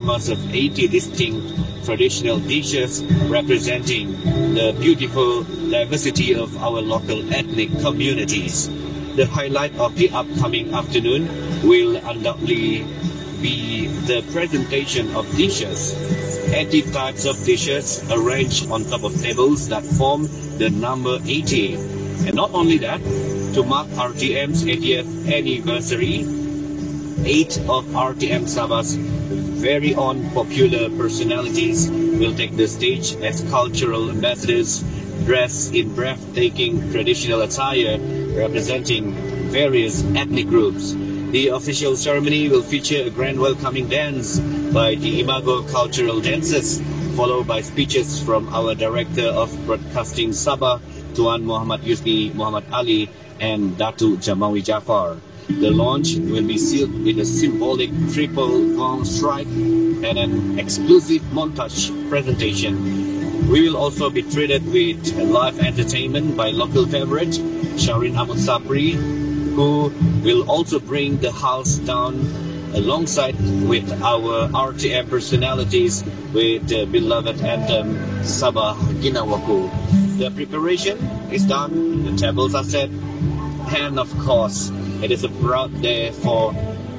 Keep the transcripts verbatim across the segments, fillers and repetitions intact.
aromas of eighty distinct traditional dishes representing the beautiful diversity of our local ethnic communities. The highlight of the upcoming afternoon will undoubtedly be the presentation of dishes. eighty types of dishes arranged on top of tables that form the number eighty. And not only that, to mark R T M's eightieth anniversary, eight of R T M Sabah's very own popular personalities will take the stage as cultural ambassadors dressed in breathtaking traditional attire representing various ethnic groups. The official ceremony will feature a grand welcoming dance by the Imago cultural dancers, followed by speeches from our Director of Broadcasting Sabah, Tuan Muhammad Yusni Muhammad Ali and Datu Jamawi Jafar. The launch will be sealed with a symbolic triple gong strike and an exclusive montage presentation. We will also be treated with live entertainment by local favorite Sharin Ahmad Sabri, who will also bring the house down alongside with our R T M personalities with the beloved anthem Sabah Ginawaku. The preparation is done, the tables are set, and of course, it is a proud day for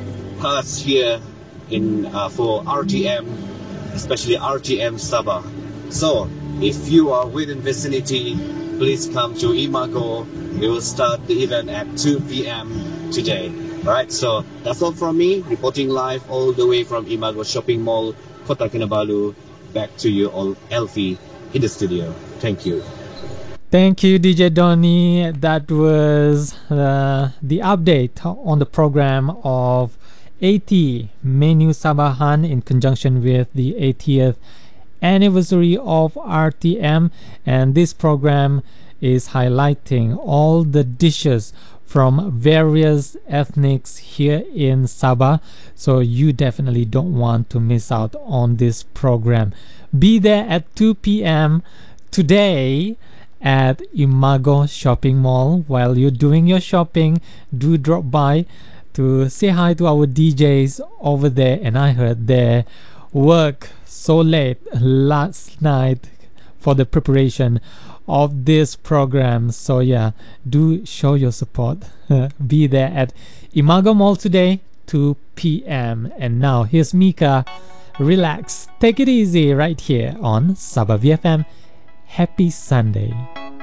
us here in uh, for R T M, especially R T M Sabah. So, if you are within vicinity, please come to Imago. We will start the event at two p m today. Alright, so that's all from me, reporting live all the way from Imago Shopping Mall, Kota Kinabalu. Back to you all, Elfie, in the studio. Thank you. Thank you, D J Donny. That was uh, the update on the program of eighty Menu Sabahan in conjunction with the eightieth anniversary of R T M. And this program is highlighting all the dishes from various ethnics here in Sabah. So you definitely don't want to miss out on this program. Be there at two p m today at Imago Shopping Mall. While you're doing your shopping, do drop by to say hi to our D Js over there. And I heard they work so late last night for the preparation of this program. So yeah, do show your support. Be there at Imago Mall today, two p m And now here's Mika. Relax, take it easy right here on Sabah V F M. Happy Sunday.